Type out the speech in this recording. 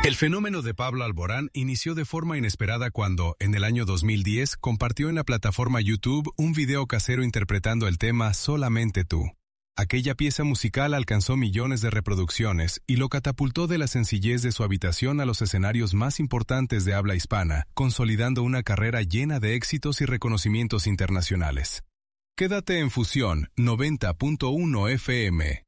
El fenómeno de Pablo Alborán inició de forma inesperada cuando, en el año 2010, compartió en la plataforma YouTube un video casero interpretando el tema Solamente tú. Aquella pieza musical alcanzó millones de reproducciones y lo catapultó de la sencillez de su habitación a los escenarios más importantes de habla hispana, consolidando una carrera llena de éxitos y reconocimientos internacionales. Quédate en Fusión 90.1 FM.